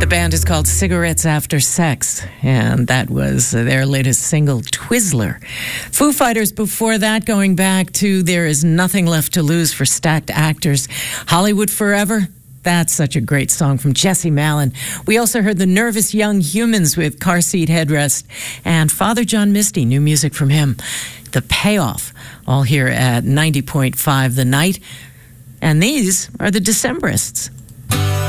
The band is called Cigarettes After Sex, and that was their latest single, Twizzler. Foo Fighters before that, going back to There Is Nothing Left to Lose for Stacked Actors. Hollywood Forever, that's such a great song from Jesse Malin. We also heard the Nervous Young Humans with Car Seat Headrest, and Father John Misty, new music from him. The Payoff, all here at 90.5 The Night. And these are the Decemberists.